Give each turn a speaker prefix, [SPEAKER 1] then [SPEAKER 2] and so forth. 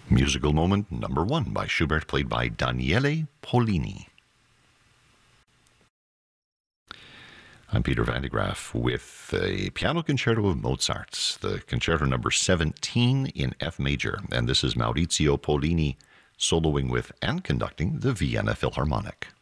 [SPEAKER 1] Musical moment number 1 by Schubert, played by Daniele Pollini. I'm Peter Van de Graaff with a piano concerto of Mozart's, the concerto number 17 in F major, and this is Maurizio Pollini soloing with and conducting the Vienna Philharmonic.